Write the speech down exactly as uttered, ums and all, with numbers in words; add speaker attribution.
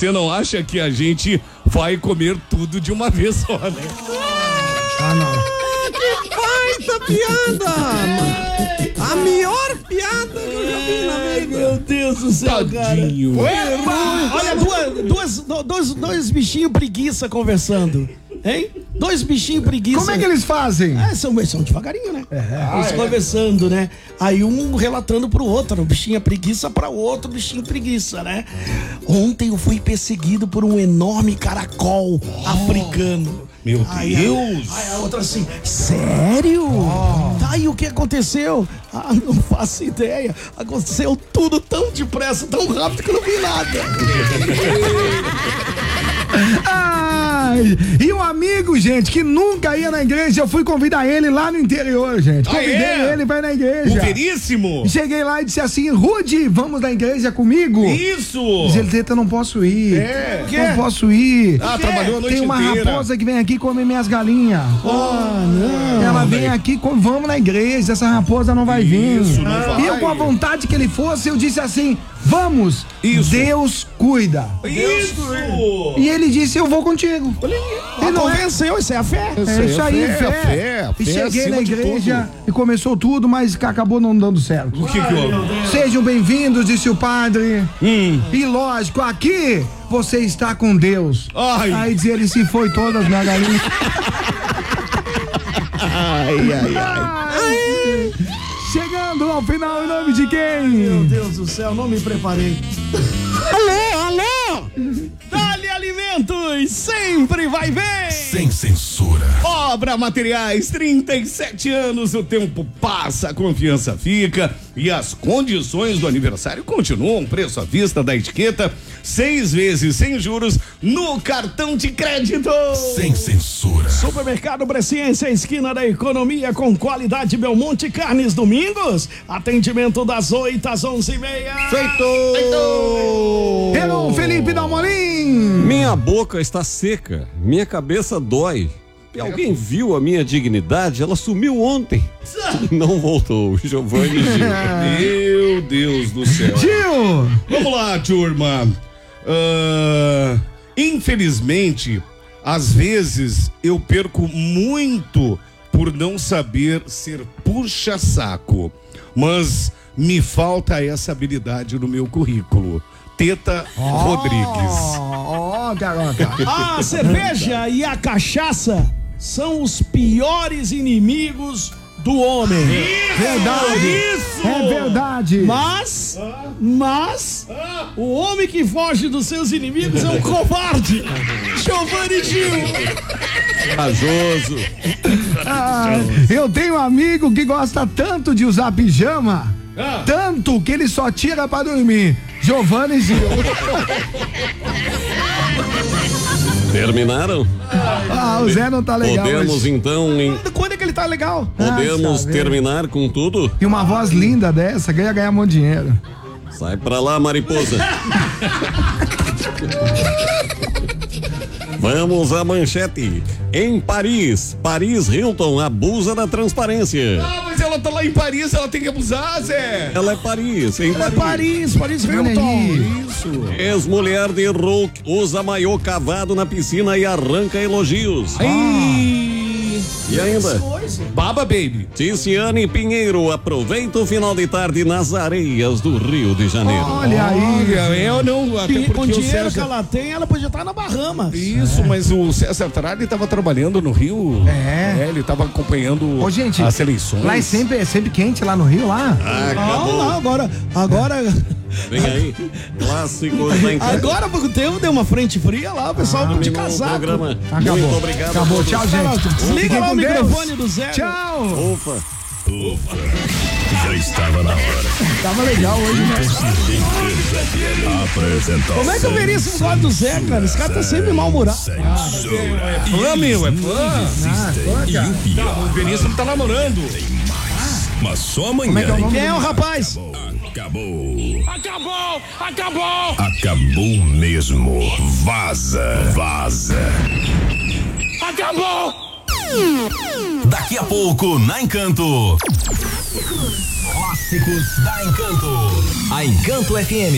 Speaker 1: você não acha que a gente vai comer tudo de uma vez só, né?
Speaker 2: Ah, não. Baita piada! A melhor piada que eu já vi na minha vida.
Speaker 3: Meu Deus do céu,
Speaker 1: Tadinho.
Speaker 3: cara. Olha, duas, duas, dois, dois bichinhos preguiça conversando. Hein? Dois bichinhos preguiça.
Speaker 2: Como é que eles fazem?
Speaker 3: É, são, são devagarinho, né? É. Eles ah, conversando, é. né? Aí um relatando pro outro, o bichinho é preguiça pra outro, bichinho preguiça, né? Ontem eu fui perseguido por um enorme caracol oh. africano.
Speaker 1: Meu
Speaker 3: aí,
Speaker 1: Deus!
Speaker 3: Aí a outra assim, sério? Oh. Tá, e o que aconteceu? Ah, não faço ideia. Aconteceu tudo tão depressa, tão rápido que eu não vi nada.
Speaker 2: Ai, e um amigo, gente, que nunca ia na igreja, eu fui convidar ele lá no interior, gente. Convidei ah, é? ele pra ir na igreja.
Speaker 1: Veríssimo.
Speaker 2: Cheguei lá e disse assim, Rude, vamos na igreja comigo?
Speaker 1: Isso.
Speaker 2: Diz ele, Teta, não posso ir.
Speaker 1: É.
Speaker 2: Não posso ir.
Speaker 1: Ah, trabalhou a noite
Speaker 2: Tem uma
Speaker 1: inteira.
Speaker 2: raposa que vem aqui comer minhas galinhas.
Speaker 3: Oh, não.
Speaker 2: Ela vem aqui, com, vamos na igreja, essa raposa não vai vir.
Speaker 1: Isso, não vai.
Speaker 2: E eu, com a vontade que ele fosse, eu disse assim, vamos,
Speaker 1: Isso.
Speaker 2: Deus cuida.
Speaker 1: Isso.
Speaker 2: E ele disse, eu vou contigo.
Speaker 3: Ele não venceu, isso é a fé.
Speaker 2: É isso aí,
Speaker 1: fé,
Speaker 2: fé.
Speaker 1: A fé, a fé
Speaker 2: E cheguei na igreja
Speaker 1: tudo.
Speaker 2: e começou tudo, mas acabou não dando certo.
Speaker 1: O que que houve?
Speaker 2: Sejam bem-vindos, disse o padre.
Speaker 1: Hum.
Speaker 2: E lógico, aqui você está com Deus.
Speaker 1: Ai.
Speaker 2: Aí diz ele, se foi todas minhas galinhas.
Speaker 1: Ai, ai, ai.
Speaker 2: Chegando ao final, em nome de quem?
Speaker 3: Meu Deus do céu, não me preparei.
Speaker 2: Alô, alô!
Speaker 3: Dali Alimentos, sempre vai bem!
Speaker 4: Sem censura.
Speaker 1: Obra Materiais, trinta e sete anos, o tempo passa, a confiança fica e as condições do aniversário continuam. Preço à vista da etiqueta, seis vezes sem juros no cartão de crédito.
Speaker 4: Sem censura.
Speaker 3: Supermercado Bresciense, a esquina da economia com qualidade Belmonte Carnes Domingos. Atendimento das oito às onze e meia.
Speaker 1: Feito!
Speaker 2: Feito! Hello, Felipe Dalmolin!
Speaker 5: Minha boca está seca, minha cabeça dói. E alguém viu a minha dignidade? Ela sumiu ontem. Não voltou, Giovanni Gil.
Speaker 1: Meu Deus do céu.
Speaker 2: Gil!
Speaker 1: Vamos lá, turma. Uh, infelizmente, às vezes eu perco muito por não saber ser puxa-saco. Mas me falta essa habilidade no meu currículo. Teta oh, Rodrigues.
Speaker 2: Ó, oh, garota.
Speaker 3: A cerveja e a cachaça são os piores inimigos do homem.
Speaker 1: Isso,
Speaker 2: verdade.
Speaker 1: Isso.
Speaker 2: É verdade.
Speaker 3: Mas, mas, o homem que foge dos seus inimigos é um covarde. Giovanni Gil.
Speaker 5: Corajoso.
Speaker 2: Ah, eu tenho um amigo que gosta tanto de usar pijama, ah. tanto que ele só tira pra dormir. Giovanni Gil.
Speaker 5: Terminaram?
Speaker 2: Ah, o Zé não tá legal.
Speaker 5: Podemos
Speaker 2: hoje.
Speaker 5: então. Em...
Speaker 3: Quando é que ele tá legal?
Speaker 5: Podemos
Speaker 2: ah,
Speaker 5: terminar com tudo?
Speaker 2: E uma voz linda dessa ganha ganhar muito dinheiro.
Speaker 5: Sai pra lá, mariposa. Vamos à manchete. Em Paris, Paris Hilton abusa da transparência.
Speaker 1: Ah, mas ela tá lá em Paris, ela tem que abusar, Zé.
Speaker 5: Ela é Paris, em
Speaker 3: ela
Speaker 5: Paris.
Speaker 3: É Paris, Paris Hilton.
Speaker 1: Isso.
Speaker 5: Ex-mulher de Roque usa maiô cavado na piscina e arranca elogios.
Speaker 1: Ai.
Speaker 5: E ainda,
Speaker 1: Baba Baby.
Speaker 5: Ticiane Pinheiro aproveita o final de tarde nas areias do Rio de Janeiro.
Speaker 2: Olha aí.
Speaker 1: Eu não, até porque
Speaker 3: com o dinheiro
Speaker 1: César...
Speaker 3: que ela tem, ela podia estar na Bahamas.
Speaker 1: Isso, é. Mas o César Tralli estava trabalhando no Rio.
Speaker 2: É.
Speaker 1: é ele estava acompanhando
Speaker 2: Ô, gente,
Speaker 1: as eleições.
Speaker 2: Lá é sempre, é sempre quente lá no Rio, lá.
Speaker 5: Ah, acabou.
Speaker 3: Não, não, agora, agora...
Speaker 5: Vem aí, clássicos da entrada.
Speaker 3: Agora há pouco tempo deu uma frente fria lá, o pessoal ah, de casaco.
Speaker 5: Programa.
Speaker 2: Acabou.
Speaker 5: Muito obrigado.
Speaker 2: Acabou, tchau, gente.
Speaker 3: Desliga lá o
Speaker 2: Deus.
Speaker 3: microfone do Zé.
Speaker 2: Tchau.
Speaker 5: Ufa.
Speaker 4: Ufa. Já estava na hora.
Speaker 2: Tava legal hoje, né?
Speaker 4: Apresentou.
Speaker 3: Como é que o Veríssimo gosta do Zé, cara? Esse cara tá sempre mal-humorado.
Speaker 1: É fã, meu, é fã.
Speaker 4: E o pior.
Speaker 1: O Veríssimo tá namorando.
Speaker 4: Mas só amanhã.
Speaker 2: Como é que é o nome?
Speaker 3: Quem é o rapaz?
Speaker 4: Acabou.
Speaker 1: Acabou, acabou.
Speaker 4: Acabou mesmo. Vaza, vaza.
Speaker 1: Acabou.
Speaker 4: Daqui a pouco, na Encanto. Clássicos da Encanto. A Encanto F M.